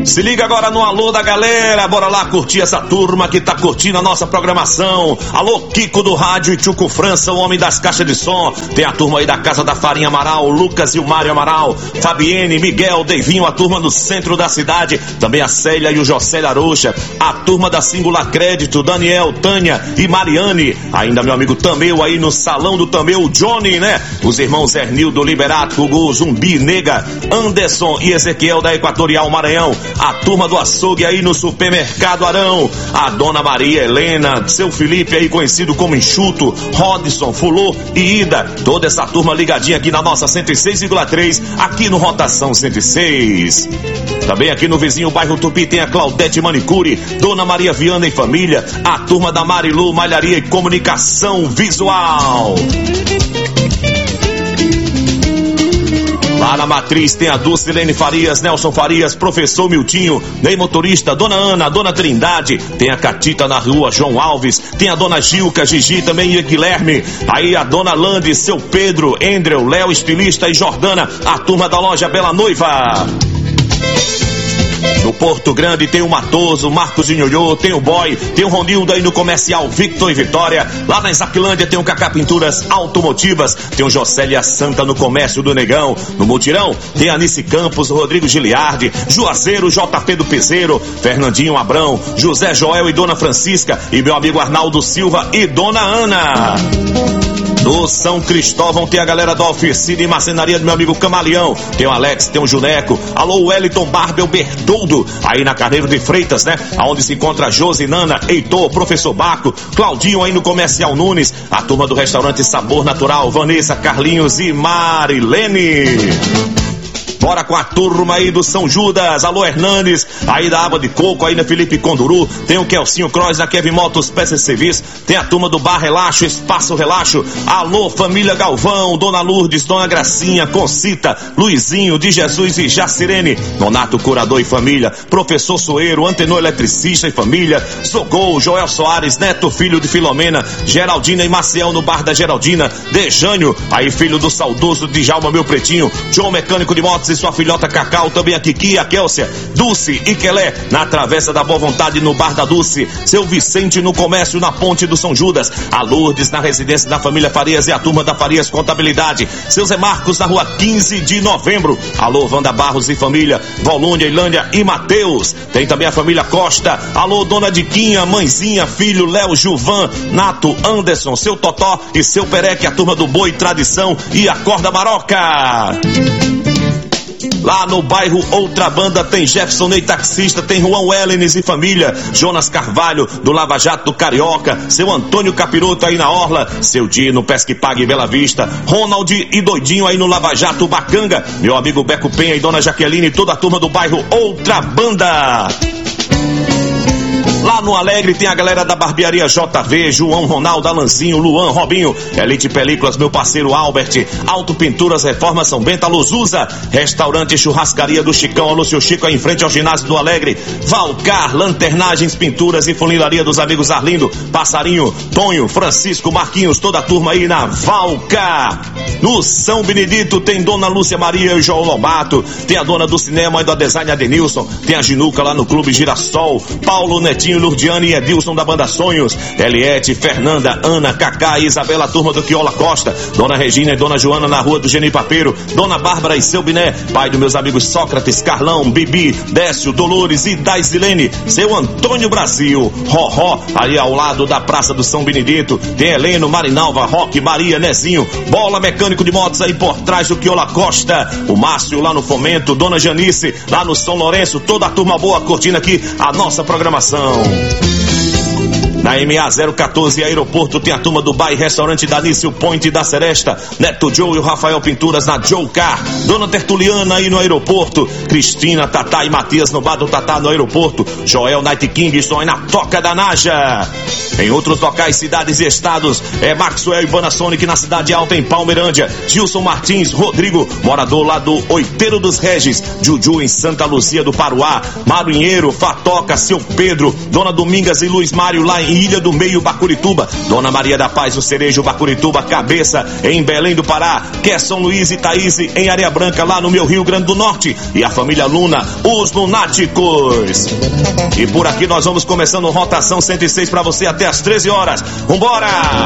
Se liga agora no alô da galera, bora lá curtir essa turma que tá curtindo a nossa programação. Alô Kiko do rádio e Tchuco França, o homem das caixas de som. Tem a turma aí da Casa da Farinha Amaral, Lucas e o Mário Amaral, Fabienne, Miguel, Deivinho, a turma do centro da cidade. Também a Célia e o Jocélio Arocha, a turma da Singular Crédito, Daniel, Tânia e Mariane. Ainda meu amigo Tameu aí no Salão do Tameu, o Johnny, né? Os irmãos Ernildo, Liberato, Gugu, Zumbi, Nega, Anderson e Ezequiel da Equatorial Maranhão. A turma do açougue aí no Supermercado Arão, a Dona Maria Helena, seu Felipe aí conhecido como Enxuto, Rodson, Fulô e Ida, toda essa turma ligadinha aqui na nossa 106,3, aqui no Rotação 106. Também aqui no vizinho bairro Tupi tem a Claudete Manicure, Dona Maria Viana e família, a turma da Marilu, Malharia e Comunicação Visual. Lá na Matriz tem a Dulcilene Farias, Nelson Farias, Professor Miltinho, Ney Motorista, Dona Ana, Dona Trindade, tem a Catita na rua João Alves, tem a Dona Gilca, Gigi também e Guilherme, aí a Dona Lande, seu Pedro, Endrel, Léo Estilista e Jordana, a turma da loja Bela Noiva. No Porto Grande tem o Matoso, Marcos Inhoiô, tem o Boy, tem o Ronildo aí no Comercial Victor e Vitória. Lá na Isaquilândia tem o Cacá Pinturas Automotivas, tem o Jocélia Santa no Comércio do Negão. No Mutirão tem a Anice Campos, Rodrigo Giliardi, Juazeiro, JP do Piseiro, Fernandinho Abrão, José Joel e Dona Francisca, e meu amigo Arnaldo Silva e Dona Ana. No São Cristóvão tem a galera da oficina e marcenaria do meu amigo Camaleão. Tem o Alex, tem o Juneco. Alô, Wellington Barbel Bertoldo. Aí na Carneiro de Freitas, né? Aonde se encontra Josinana, Heitor, Professor Baco, Claudinho aí no Comercial Nunes. A turma do restaurante Sabor Natural, Vanessa, Carlinhos e Marilene. Bora com a turma aí do São Judas, alô Hernandes, aí da Água de Coco, aí na Felipe Conduru, tem o Kelsinho Cross da Kevin Motos Peças e Serviço, tem a turma do Bar Relaxo, Espaço Relaxo, alô família Galvão, Dona Lourdes, Dona Gracinha, Concita, Luizinho, de Jesus e Jacirene, Donato Curador e família, Professor Soeiro, Antenor Eletricista e família, Sogol, Joel Soares, Neto, filho de Filomena, Geraldina e Maciel no Bar da Geraldina, Dejânio, aí filho do saudoso Djalma Meu Pretinho, João Mecânico de Motos e sua filhota Cacau, também a Kiki, a Kélcia, Dulce e Quelé, na Travessa da Boa Vontade no Bar da Dulce, seu Vicente no Comércio na Ponte do São Judas, a Lourdes na residência da família Farias e a turma da Farias Contabilidade, seu Zé Marcos na rua 15 de novembro, alô Wanda Barros e família, Volúnia, Ilândia e Mateus, tem também a família Costa, alô Dona Diquinha, Mãezinha, filho Léo, Juvan, Nato, Anderson, seu Totó e seu Pereque, a turma do Boi Tradição e a Corda Maroca. Lá no bairro Outra Banda tem Jefferson Ney Taxista, tem Juan Wellens e família, Jonas Carvalho do Lava Jato do Carioca, seu Antônio Capiroto aí na Orla, seu Di no Pesque Pague Bela Vista, Ronald e Doidinho aí no Lava Jato Bacanga, meu amigo Beco Penha e Dona Jaqueline e toda a turma do bairro Outra Banda. Lá no Alegre tem a galera da Barbearia JV, João, Ronaldo, Alanzinho, Luan, Robinho, Elite Películas, meu parceiro Albert, Auto Pinturas, Reforma São Bento, alô Zuza, Restaurante e Churrascaria do Chicão, alô seu Chico, aí em frente ao ginásio do Alegre, Valcar, Lanternagens, Pinturas e Funilaria dos amigos Arlindo, Passarinho, Tonho, Francisco, Marquinhos, toda a turma aí na Valcar. No São Benedito tem Dona Lúcia Maria e João Lobato, tem a dona do cinema e do design Adenilson, tem a Ginuca lá no Clube Girassol, Paulo Netinho, Lurdiane e Edilson da Banda Sonhos, Eliette, Fernanda, Ana, Cacá e Isabela, a turma do Quiola Costa, Dona Regina e Dona Joana na rua do Genipapeiro, Dona Bárbara e seu Biné, pai dos meus amigos Sócrates, Carlão, Bibi, Décio, Dolores e Daizilene, seu Antônio Brasil, Roró, ali ao lado da Praça do São Benedito, tem Heleno, Marinalva, Roque, Maria, Nezinho, Bola Mecânico de Motos aí por trás do Quiola Costa, o Márcio lá no Fomento, Dona Janice lá no São Lourenço, toda a turma boa curtindo aqui a nossa programação. Na MA 014 Aeroporto tem a turma do Bar e Restaurante Danício Point da Seresta, Neto Joe e o Rafael Pinturas na Joe Car, Dona Tertuliana aí no aeroporto, Cristina, Tatá e Matias no Bar do Tatá no aeroporto, Joel Night King estão aí na Toca da Naja. Em outros locais, cidades e estados, é Maxwell e Panasonic na Cidade Alta em Palmeirândia, Gilson Martins, Rodrigo, morador lá do Oiteiro dos Regis, Juju em Santa Luzia do Paruá, Marinheiro, Fatoca, seu Pedro, Dona Domingas e Luiz Mário lá em Ilha do Meio, Bacurituba. Dona Maria da Paz, o Cerejo, Bacurituba, Cabeça, em Belém do Pará. Quer São Luís e Thaís, em Areia Branca, lá no meu Rio Grande do Norte. E a família Luna, os lunáticos. E por aqui nós vamos começando Rotação 106 para você até às 13 horas. Vambora!